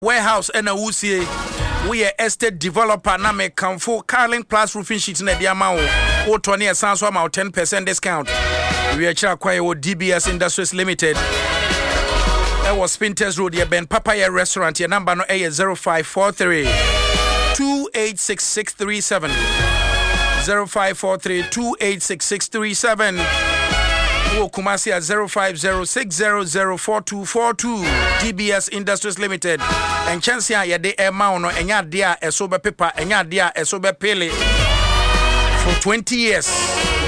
warehouse and a wusie. We are estate developer na me kamfo Carling Plus roofing sheets na dia ma wo. O 20 asan so ma 10% discount. We are chira kwa wo DBS Industries Limited. That was Spinters Road here Ben Papaya Restaurant. Your number no is 0543 286637. 0543 286637. Wo Kumasi at 0506004242. DBS Industries Limited. And chance ya de amount no enya dia esobe paper enya dia esobe pele for 20 years.